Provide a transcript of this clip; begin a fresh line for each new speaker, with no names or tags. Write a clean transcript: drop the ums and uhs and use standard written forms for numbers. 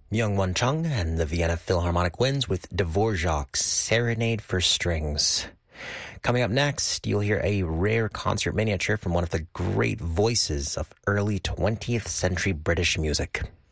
Young-Won Chung and the Vienna Philharmonic Winds with Dvorak's Serenade for Strings. Coming up next, you'll hear a rare concert miniature from one of the great voices of early 20th century British music.